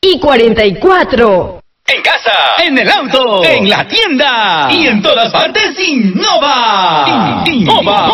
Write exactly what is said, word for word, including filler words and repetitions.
y cuarenta y cuatro. En casa, en el auto, en la tienda y en todas partes, Innova. Innova.